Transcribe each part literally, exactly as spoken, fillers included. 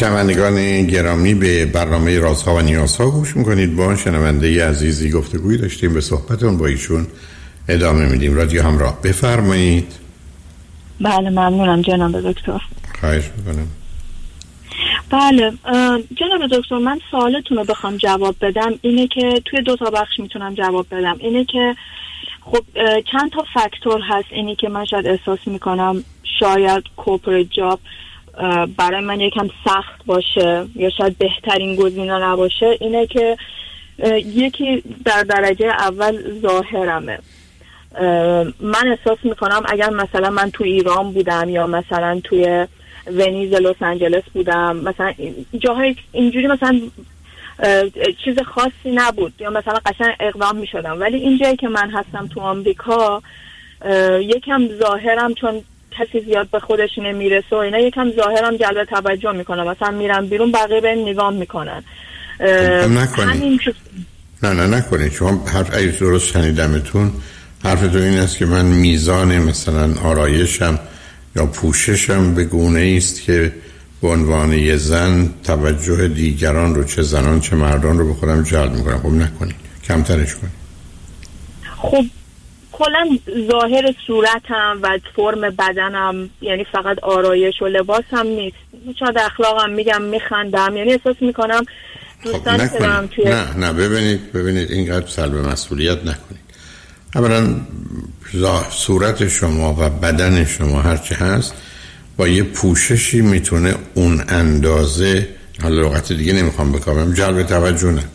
شنوندگان گرامی، به برنامه رازها و نیازها گوش میکنید. با شنونده عزیزی گفتگوی داشتیم، به صحبتون با ایشون ادامه میدیم. رادیو همراه، بفرمایید. بله ممنونم جناب دکتر. خواهش میکنم. بله جناب دکتر، من سوالتون رو بخوام جواب بدم اینه که توی دو تا بخش میتونم جواب بدم. اینه که خب چند تا فاکتور هست اینی که من شاید احساس میکنم شاید کورپوریت جاب برای من یکم سخت باشه یا شاید بهترین گزینه نباشه. اینه که یکی در درجه اول ظاهرمه. من احساس میکنم اگر مثلا من تو ایران بودم یا مثلا توی ونیز لس آنجلس بودم، مثلا جاهای اینجوری مثلا چیز خاصی نبود یا مثلا قشنگ اقدام میشدم، ولی این جایی که من هستم تو آمریکا یکم ظاهرم چون کسی زیاد به خودش نمیرسه و اینا یکم ظاهرم جلب توجه میکنه. مثلا میرم بیرون بقیه به نگاه میکنن. نکنید نه نه نکنید. شما حرف ای درست شنیدمتون، حرفتون این است که من میزان مثلا آرایشم یا پوششم به گونه است که به عنوان یه زن توجه دیگران رو، چه زنان چه مردان رو به خودم جلب میکنم. خب نکنید، کمترش کنید. خب کلا ظاهر صورتم و فرم بدنم یعنی فقط آرایش و لباسم نیست، شاید اخلاقم میگم میخندم، یعنی احساس میکنم دوستان خب دارم توی نه نه ببینید ببینید اینقدر سلب مسئولیت نکنید. اولا صورت شما و بدن شما هرچی هست با یه پوششی میتونه اون اندازه، حالا لغت دیگه نمیخوام بکنم، جلب توجه نه.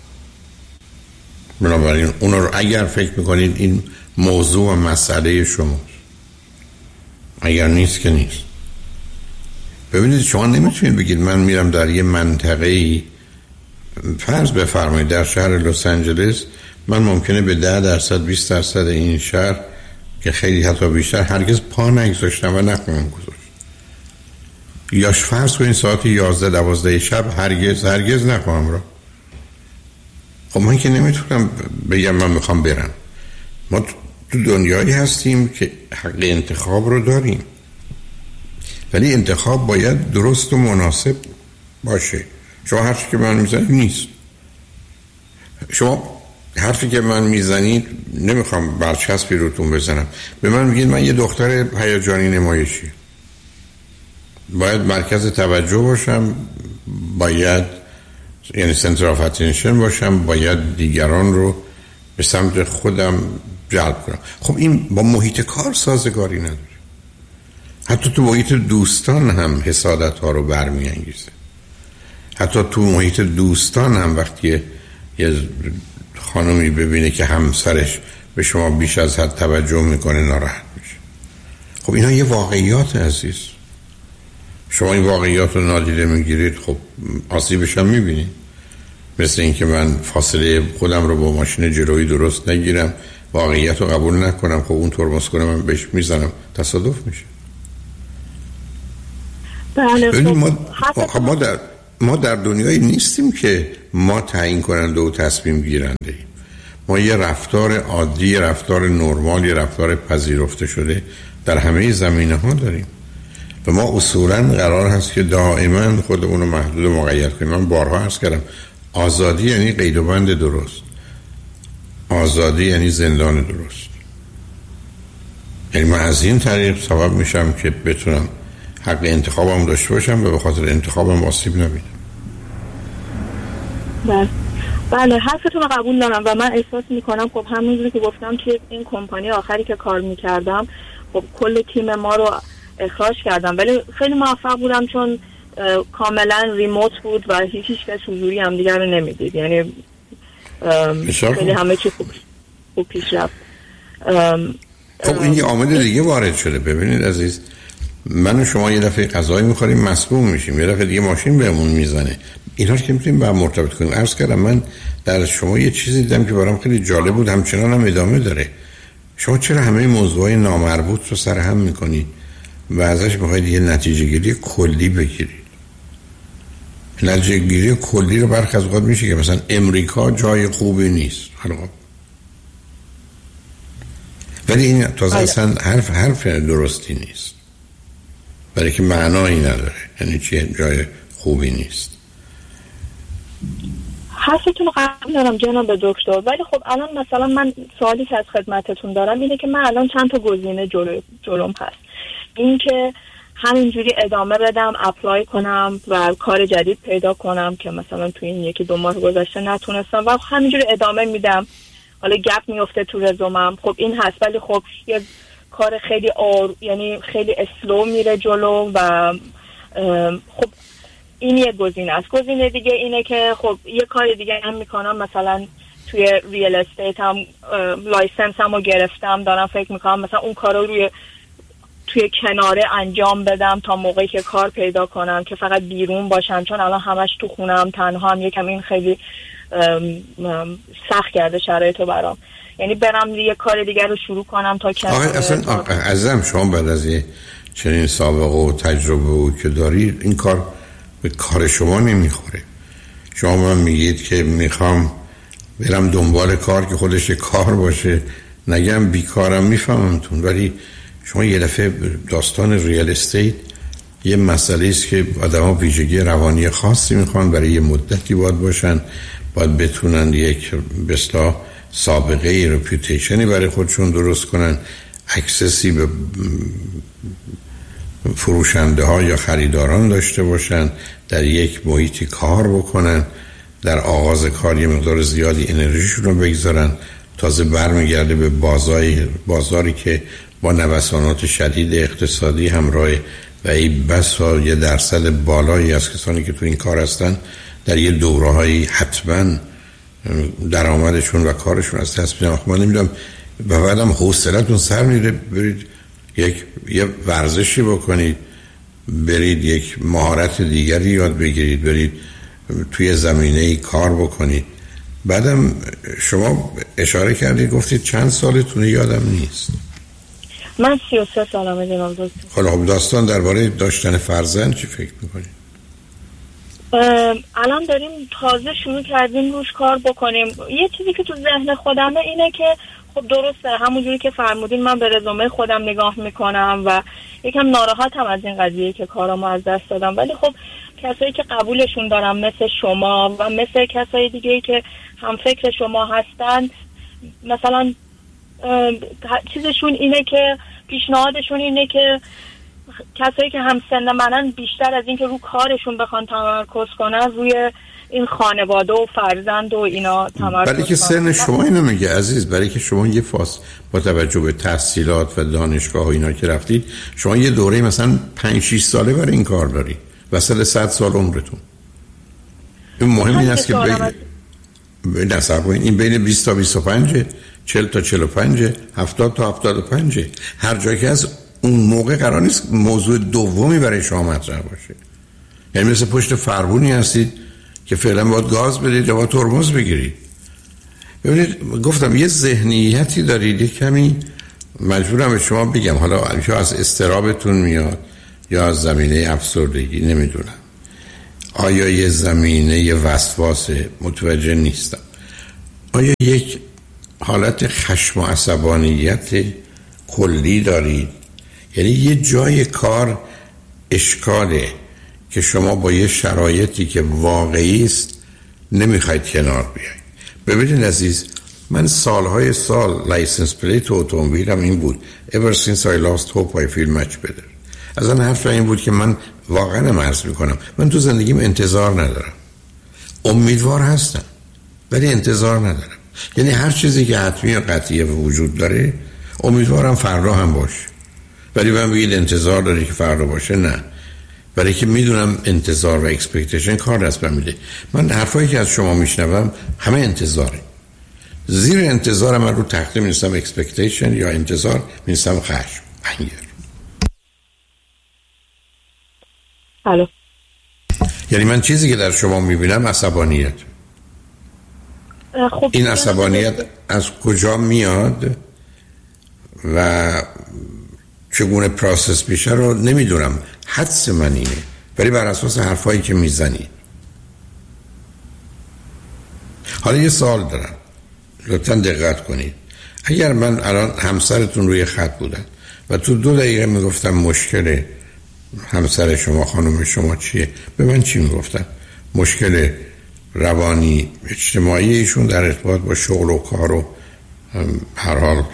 بنابراین اون رو اگر فکر میکنید این موضوع و مسئله شماست، اگر نیست که نیست. ببینید شما نمیتونید بگید من میرم در یه منطقه‌ای، فرض بفرمایید در شهر لس آنجلس من ممکنه به ده درصد بیست درصد این شهر که خیلی حتی بیشتر هرگز پا نگذاشتم و نخواهم گذاشت، یا فرض کنید ساعت یازده دوازده شب هرگز هرگز نخواهم را. خب من که نمیتونم بگم من میخوام برم. ما تو دنیایی هستیم که حق انتخاب رو داریم، ولی انتخاب باید درست و مناسب باشه. شما حرفی که من میزنید نیست. شما حرفی که من میزنید نمیخوام برچسبی روتون بزنم. به من میگید من یه دختر هیجانی نمایشی، باید مرکز توجه باشم، باید یعنی سنتر آف اتنشن باشم، باید دیگران رو به سمت خودم جلب کنم. خب این با محیط کار سازگاری نداره. حتی تو محیط دوستان هم حسادت ها رو برمی انگیزه. حتی تو محیط دوستان هم وقتی یه خانمی ببینه که همسرش به شما بیش از حد توجه میکنه ناراحت میشه. خب اینا یه واقعیات عزیز. شما این واقعیات رو نادیده میگیرید، خب آسیبش هم میبینید. مثل این که من فاصله خودم رو با ماشین جلویی درست نگیرم، واقعیت رو قبول نکنم، خب اون ترمز کنه من بهش میزنم، تصادف میشه. بله خب ما, خب ما در ما در دنیایی نیستیم که ما تعیین کننده و تصمیم گیرنده ایم. ما یه رفتار عادی، رفتار نرمال، یه رفتار پذیرفته شده در همه زمینه ها داریم و ما اصولا قرار هست که دائما خودمون رو محدود و مقید کنیم. من بارها عرض کردم آزادی یعنی قید و بند درست، آزادی یعنی زندان درست. یعنی من از این طریق سبب میشم که بتونم حق انتخابم داشته باشم و به خاطر انتخابم آسیب نبینم. بله بله حرفتون رو قبول دارم و من احساس میکنم خب همونجوری که گفتم توی این کمپانی آخری که کار میکردم خب کل تیم ما رو اخراج کردم، ولی خیلی موفق بودم چون کاملا ریموت بود و هیچ هیچ کس حضوری هم دیگر رو نمیدید، یعنی خیلی همه چی خوب, خوب پیش رفت. خب این یه عامل دیگه وارد شده. ببینید عزیز، من و شما یه دفعه غذایی میخوریم مسموم میشیم، یه دفعه دیگه ماشین بهمون میزنه. اینا رو که میتونیم با هم مرتبط کنیم. عرض کردم من در شما یه چیزی دیدم که برام خیلی جالب بود، همچنان هم ادامه داره. شما چرا همه موضوعای نامربوط رو سر هم میکنید و ازش میخواید یه نتیجه گیری کلی بگیرید؟ نتیجه گیری کلی رو برخی از اوقات میشه که مثلا امریکا جای خوبی نیست، حالا ولی این تازه اصلا حرف حرف درستی نیست، برای که معنایی نداره. یعنی چیه جای خوبی نیست. حرفتون رو قبول دارم جناب دکتر، ولی خب الان مثلا من سوالی که از خدمتتون دارم اینه که من الان چند تا گزینه جلو جلوم هست. این که همینجوری ادامه بدم، اپلای کنم و کار جدید پیدا کنم که مثلا توی این یکی دو ماه گذشته نتونستم و همینجوری ادامه میدم، حالا گپ میفته تو رزومم، خب این هست. ولی خب یه کار خیلی آر یعنی خیلی اسلو میره جلو و خب این یه گزینه است. گزینه دیگه اینه که خب یه کار دیگه هم میکنم، مثلا توی ریال استیت هم لایسنس هم رو گرفتم، دارم فکر میکنم مثلا اون کار رو روی توی کناره انجام بدم تا موقعی که کار پیدا کنم که فقط بیرون باشم، چون الان همش تو خونم تنها هم یکم این خیلی سخت کرده شرایطو برام. یعنی برم یه کار دیگر رو شروع کنم تا کناره. آقا اصلا عزیزم شما بعد از یه چنین سابقه و تجربه و که دارید این کار به کار شما نمیخوره. شما من میگید که میخوام برم دنبال کار که خودش کار باشه، نگم بیکارم، میفهممتون، ولی شما یه دفعه داستان ریال استیت یه مسئله است که آدم‌ها ویژگی روانی خاصی میخوان، برای یه مدتی باید باشن، باید بتونن یک به اصطلاح سابقه رپیوتیشنی برای خودشون درست کنن، اکسسی به فروشنده ها یا خریداران داشته باشن، در یک محیطی کار بکنن، در آغاز کار یه مقدار زیادی انرژیشون رو بگذارن، تازه برمیگرده به بازاری بازاری که با نوسانات شدید اقتصادی همراه و این بسا یه درصد بالایی از کسانی که تو این کار هستن در یه دوره‌هایی حتما درآمدشون و کارشون از دست میدن. من نمیدونم و بعدم حوصله‌تون سر میره برید یک یه ورزشی بکنید، برید یک مهارت دیگری یاد بگیرید، برید توی زمینه‌ای کار بکنید. بعدم شما اشاره کردید گفتید چند سالتونه یادم نیست. من سی و سه سالمه جناب دکتر. خب داستان درباره داشتن فرزند چی فکر میکنید؟ الان داریم تازه شروع کردیم روش کار بکنیم. یه چیزی که تو ذهن خودمه اینه که خب درسته همونجوری که فرمودین من به رزومه خودم نگاه میکنم و یکم ناراحتم از این قضیه که کارامو از دست دادم، ولی خب کسایی که قبولشون دارم مثل شما و مثل کسایی دیگه‌ای که هم فکر شما هستن، مثلا چیزشون اینه که پیشنهادشون اینه که کسایی که هم سن منن بیشتر از این که رو کارشون بخوان تمرکز کنن روی این خانواده و فرزند و اینا تمرکز کنن. برای که سن شما اینو میگه عزیز، برای که شما یه فاس با توجه به تحصیلات و دانشگاه و اینا که رفتید شما یه دوره مثلا پنج شش ساله برای این کار داری وسط صد سال عمرتون. این مهم این است که بین نصب این بین بیست تا بیست و پنج، چهل تا چهل و پنج، هفتاد تا هفتاد و پنج، هر جایی که از اون موقع قرار نیست موضوع دومی برای شما مطرح باشه. یعنی مثل پشت فرمونی هستید که فعلا باید گاز بدید یا باید ترمز بگیرید. ببینید گفتم یه ذهنیتی دارید، یه کمی مجبورم به شما بگم، حالا یا از اضطرابتون میاد یا از زمینه افسردگی، نمیدونم آیا یه زمینه یه وسواسه، متوجه نیستم. آیا یک حالت خشم و عصبانیت کلی دارید؟ یعنی یه جای کار اشکاله که شما با یه شرایطی که واقعی است نمیخواید کنار بیاید. ببینید عزیز، من سالهای سال لایسنس پلیت اتومبیلم این بود ever since I lost hope I feel much better. از آن حرف این بود که من واقعا عرض میکنم من تو زندگیم انتظار ندارم، امیدوار هستم ولی انتظار ندارم. یعنی هر چیزی که حتمی و قطعی وجود داره امیدوارم فردا هم باشه، ولی من بگید انتظار داری که فردا باشه، نه، برای که میدونم انتظار و اکسپکتیشن کار دست بر میده. من حرفایی که از شما میشنوم همه انتظاره، زیر انتظار من رو تخته می‌نویسم اکسپکتیشن یا انتظار می‌نویسم خشم، انگر. الو. یعنی من چیزی که در شما میبینم عصبانیت. خب این عصبانیت از کجا میاد و چگونه پروسس میشه رو نمیدونم، حدس من اینه، ولی بر اساس حرفایی که میزنید. حالا یه سوال دارم، لطفا دقت کنید. اگر من الان همسرتون روی خط بودن و تو دو دقیقه میگفتم مشکل همسر شما خانم شما چیه؟ به من چی میگفتن؟ مشکل روانی اجتماعی ایشون در ارتباط با شغل و کار و هر حال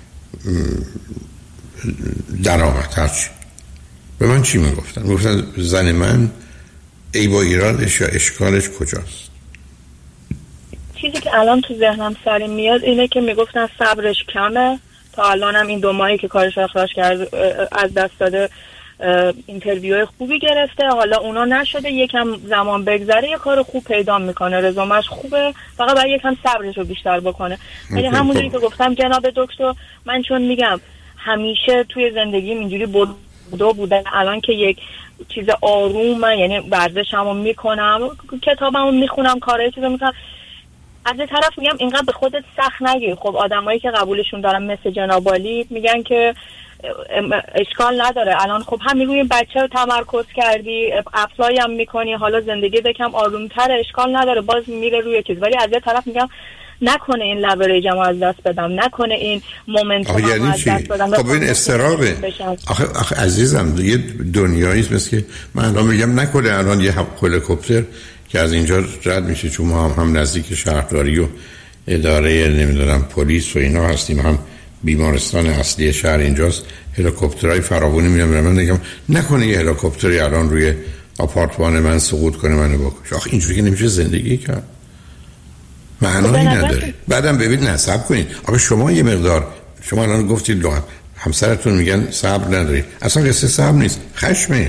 درآمد هرچی. به من چی میگفتن؟ میگفتن زن من ای با ایرادش یا اشکالش کجاست؟ چیزی که الان تو ذهنم سری میاد اینه که میگفتن صبرش کمه، تا الانم این دو ماهی که کارش اخراج کرد از دست داده، اینترویو خوبی گرفته، حالا اونا نشده، یکم زمان بگذره یه کار خوب پیدا میکنه، رزومش خوبه، فقط باید یکم صبرش رو بیشتر بکنه. ولی همونجوری که گفتم جناب دکتر، من چون میگم همیشه توی زندگیم اینجوری بوده بوده، الان که یک چیز آرومه، یعنی ورزشمو میکنم، کتابمو میخونم، کارهای چیزو میکنم، از یه طرف میگم اینقدر به خودت سخت نگیر. خب آدمایی که قبولشون دارم مثل جناب عالی میگن که اشکال نداره، الان خب همین روی بچه رو تمرکز کردی، اپلای هم میکنی، حالا زندگی یکم آرومتره، اشکال نداره، باز میره روی چیز. ولی از یه طرف میگم نکنه این لوریجمو از دست بدم، نکنه این مومنتومو یعنی از دست بدم. خب این استرابه. آخه, آخه عزیزم یه دنیاییست مثل که من الان میگم نکنه الان یه هلیکوپتر که از اینجا رد میشه، چون ما هم, هم نزدیک شهرداری و اداره نمیدونم پلیس و اینا هستیم، هم بیمارستان اصلی شهر اینجاست، هلیکوپترهای فراوانی میان. من میگم نکنه یه هلیکوپتری الان روی آپارتمان من سقوط کنه منو بکشه. آخه اینجوری که نمیشه زندگی کرد، معنایی نداره. بعدم ببین نصب کنید. آخه شما یه مقدار، شما الان گفتید لغت همسرتون میگن صبر ندارید، اصلا قصه صبر نیست، خشمه.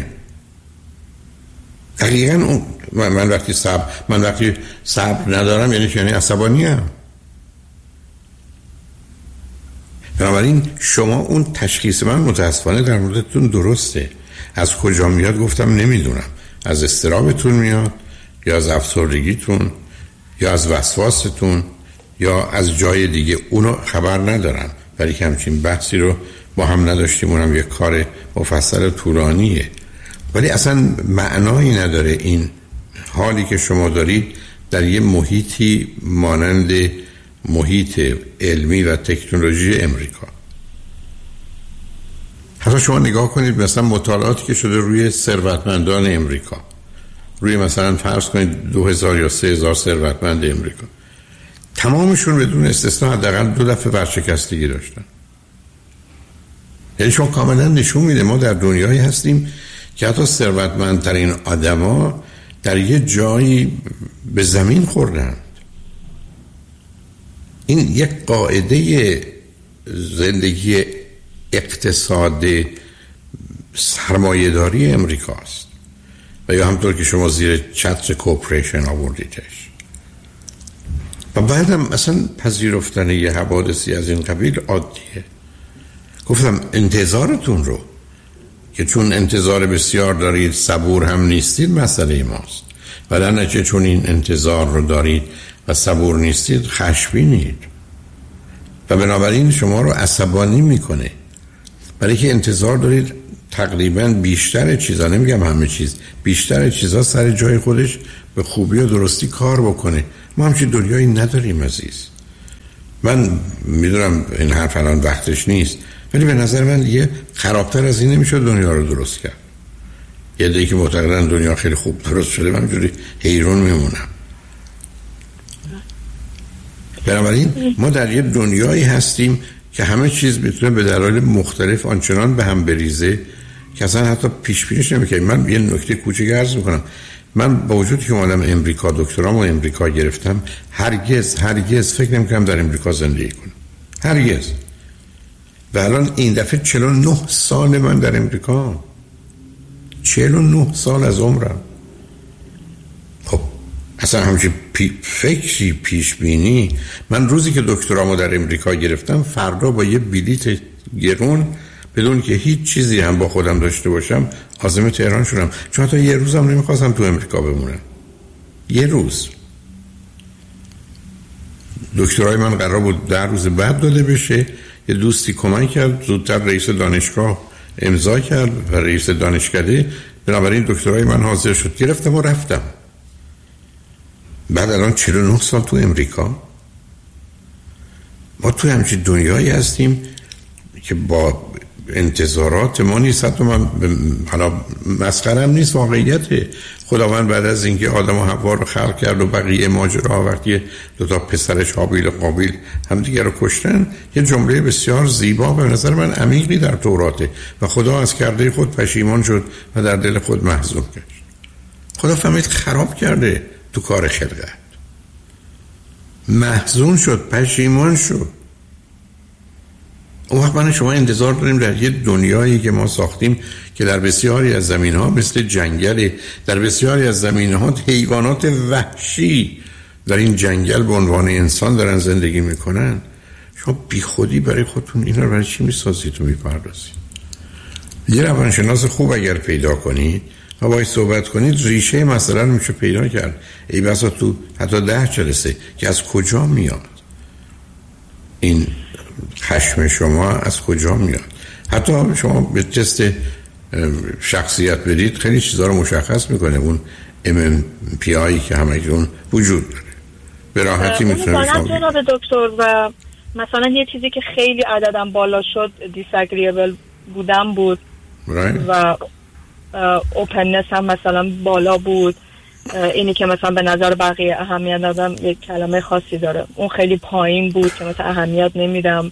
دقیقاً اون من, من وقتی صبر من وقتی صبر ندارم یعنی یعنی عصبانیم. بنابراین شما اون تشخیص من متاسفانه در موردتون درسته. از کجا میاد گفتم نمیدونم، از اضطرابتون میاد یا از افسردگیتون یا از وسواستون یا از جای دیگه، اونو خبر ندارم. ولی که همچین بحثی رو با هم نداشتیم، اونم یک کار مفصل طولانیه. ولی اصلا معنایی نداره این حالی که شما دارید در یه محیطی مانند محیط علمی و تکنولوژی امریکا. حتی شما نگاه کنید مثلا مطالعاتی که شده روی ثروتمندان امریکا، روی مثلا فرض کنید دو هزار یا سه هزار ثروتمند امریکا، تمامشون بدون استثنا حداقل دو دفعه ورشکستگی داشتن. یعنی شما کاملا نشون میده ما در دنیایی هستیم که حتی ثروتمندترین آدما در یه جایی به زمین خوردند. این یک قاعده زندگی اقتصاد سرمایه‌داری امریکاست و یا همطور که شما زیر چتر کوپریشن آوردیدش. و بعدم مثلا پذیرفتن یه حوادثی از این قبیل عادیه. گفتم انتظارتون رو که چون انتظار بسیار دارید صبور هم نیستید مسئله ماست، و در نتیجه چون این انتظار رو دارید و صبور نیستید خشمگینید و بنابراین شما رو عصبانی میکنه، برای که انتظار دارید تقریبا بیشتر چیزا، نمیگم همه چیز، بیشتر چیزا سر جای خودش به خوبی و درستی کار بکنه. ما همچین دنیایی نداریم عزیز. من میدونم این حرف الان وقتش نیست، ولی به نظر من دیگه خرابتر از این نمیشه دنیا رو درست کرد. یه دیگه که معتقدن دنیا خیلی خوب درست شده، من جوری حیرون میمونم. بنابراین ما در یه دنیایی هستیم که همه چیز میتونه به دلایل مختلف آنچنان به هم بریزه که اصلا حتی پیش بینیش نمی‌کنیم. من یه نکته کوچیک عرض میکنم. من با وجودی که اومدم امریکا، دکترامو امریکا گرفتم، هرگز هرگز فکر نمی‌کردم در امریکا زندگی کنم، هرگز. و الان این دفعه چهل و نه سال من در امریکا، چهل و نه سال از عمرم. خب اصلا همچین پی فکری پیش بینی، من روزی که دکترامو در امریکا گرفتم فردا با یه بلیت گرون بدون که هیچ چیزی هم با خودم داشته باشم عازم تهران شدم، چون حتی یه روزم نمیخواستم تو امریکا بمونم. یه روز دکترای من قرار بود در روز بعد داده بشه، یه دوستی کمک کرد، زودتر رئیس دانشگاه امضا کرد و رئیس دانشکده، بنابراین دکترای من حاضر شد، گرفتم و رفتم. بعد الان چهل و نه سال تو امریکا. ما توی همچین دنیایی هستیم که با انتظارات ما نیست. حتی من حالا مسخرم نیست، واقعیته. خداوند بعد از اینکه آدم و حوا رو خلق کرد و بقیه ماجرا، وقتی دو تا پسرش هابیل و قابیل همدیگه رو کشتن، یه جمله بسیار زیبا به نظر من عمیقی در توراته و خدا از کرده خود پشیمان شد و در دل خود محزون گشت. خدا فهمید خراب کرده تو کار خلقت، محزون شد، پشیمان شد. اون وقت من شما انتظار داریم در یه دنیایی که ما ساختیم که در بسیاری از زمین‌ها مثل جنگل، در بسیاری از زمین‌ها حیوانات وحشی در این جنگل به عنوان انسان دارن زندگی میکنن، شما بی خودی برای خودتون اینا رو برای چی میسازید و میپردازید؟ یه روانشناس خوب اگر پیدا کنید و باید صحبت کنید، ریشه مسئله رو میشه پیدا کرد. ای بسا تو حتی ده جلسه که از کجا میاد این خشم شما، از کجا میاد. حتی شما به تست شخصیت بدید خیلی چیزا رو مشخص میکنه. اون ام ام پی آی که همه اون وجود داره، به راحتی میتونه شما جناب دکتر. و مثلا یه چیزی که خیلی عددم بالا شد دیساگریبل بودم بود right. و اوپننس هم مثلا بالا بود. اینی که مثلا به نظر بقیه اهمیت دادم یک کلمه خاصی داره، اون خیلی پایین بود که مثلا اهمیت نمیدم.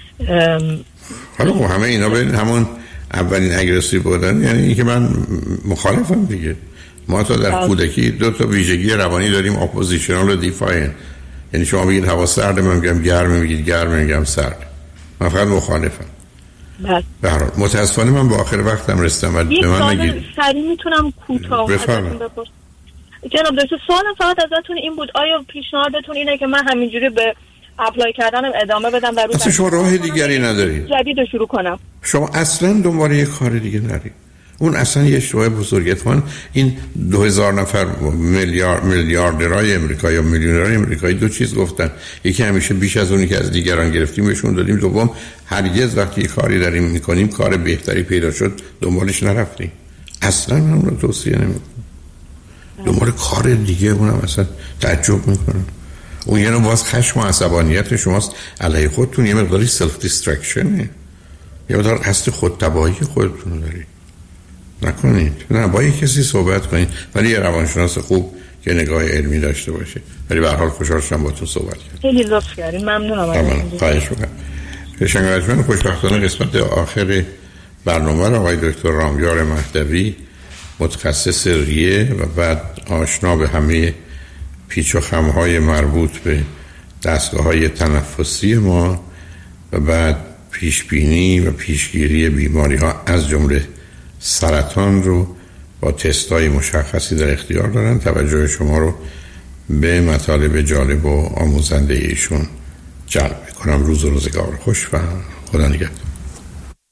حالا همه اینا به همون اولین اگریسیو بودن، یعنی اینکه من مخالفم دیگه. ما تا در کودکی دو تا ویژگی روانی داریم، اپوزیشنال و دیفاین. یعنی شما بگید هوا سرد، من میگم گرم، میگید گرم، میگم سرد. من فقط مخالفم. بله. به هر حال متاسفانه من با آخر وقتم رسیدم و به من نگید. سریع میتونم کوتاه بفرمایید. جناب دکتر سوالم فقط ازتون این بود، آیا پیشنهادتون اینه که من همینجوری به اپلای کردنم ادامه بدم در روز اصلا شما راه دیگری ندارید جدید رو شروع کنم؟ شما اصلا دنبال یه کار دیگه نرید. اون اصلا یه اشتباه بزرگتون. این دو هزار نفر میلیارد میلیاردرهای امریکایی یا میلیونرهای امریکایی دو چیز گفتن. یکی همیشه بیش از اونی که از دیگران گرفتیم بهشون دادیم. دوم هرگز وقتی یه کاری داریم میکنیم کار بهتری پیدا شد دنبالش نرفتیم. اصلا من اون رو توصیه نمیکنم. دنبال کار دیگه اونم اصلا تعجب میکنم. اون یه نوع باز خشم و عصبانیت شماست علیه خودتون، یه مقداری سلف دیسترکشنه، یه مقدار قصد خودتباهی خودتون دارید. نکنید. نه، با یک کسی صحبت کنید، ولی یه روانشناس خوب که نگاه علمی داشته باشه. ولی به هر حال خوشحال شدم باهاتون صحبت کردم. خیلی لطف کردین، ممنونم. تمام، خواهش می‌کنم. شنوندگان خوشبختانه قسمت آخر برنامه را آقای دکتر رامیار مهدوی، متخصص ریه و بعد آشنا به همه پیچ و خم‌های مربوط به دستگاه‌های تنفسی ما و بعد پیشبینی و پیشگیری بیماری‌ها از جمله سرطان رو با تست‌های مشخصی در اختیار دارن. توجه شما رو به مطالب جالب و آموزنده ایشون جلب می‌کنم. روز و روزگار خوش و خدا نگهدار.